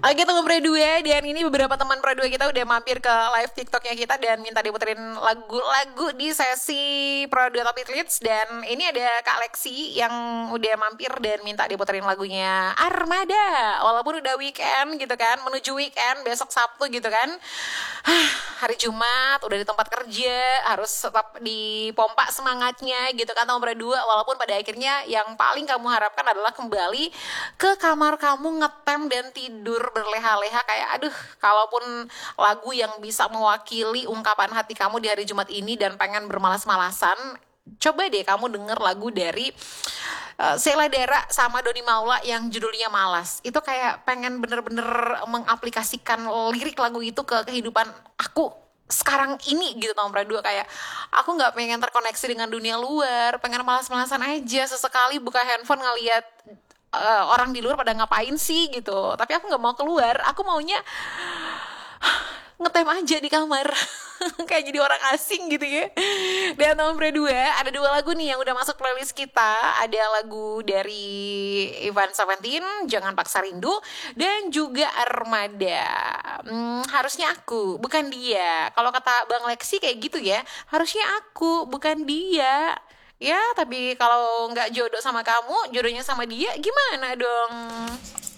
Oke, tunggu Pre 2. Dan ini beberapa teman Pre 2 kita udah mampir ke live TikToknya kita dan minta diputerin lagu-lagu di sesi Pre 2 Top Hit Leads. Dan ini ada Kak Lexi yang udah mampir dan minta diputerin lagunya Armada. Walaupun udah weekend gitu kan, menuju weekend, besok Sabtu gitu kan. Hari Jumat, udah di tempat kerja, harus tetap dipompa semangatnya gitu kan teman Pre 2. Walaupun pada akhirnya yang paling kamu harapkan adalah kembali ke kamar kamu ngetem dan tidur berleha-leha kayak aduh, kalaupun lagu yang bisa mewakili ungkapan hati kamu di hari Jumat ini dan pengen bermalas-malasan, coba deh kamu denger lagu dari Sheila Dara sama Doni Maula yang judulnya Malas. Itu kayak pengen bener-bener mengaplikasikan lirik lagu itu ke kehidupan aku sekarang ini gitu nomor 2. Kayak aku nggak pengen terkoneksi dengan dunia luar, pengen malas-malasan aja, sesekali buka handphone ngeliat orang di luar pada ngapain sih gitu, tapi aku nggak mau keluar, aku maunya ngetem aja di kamar. Kayak jadi orang asing gitu ya. Dan nomor 2 ada 2 lagu nih yang udah masuk playlist kita. Ada lagu dari Ivan Seventeen, Jangan Paksa Rindu, dan juga Armada. Harusnya aku bukan dia. Kalau kata Bang Lexi kayak gitu ya, harusnya aku bukan dia. Ya, tapi kalau nggak jodoh sama kamu, jodohnya sama dia, gimana dong?